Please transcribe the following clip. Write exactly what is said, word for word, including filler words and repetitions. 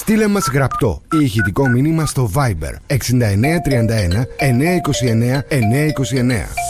Στείλε μας γραπτό ή ηχητικό μήνυμα στο Viber έξι εννιά τρία ένα εννιά δύο εννιά εννιά δύο εννιά.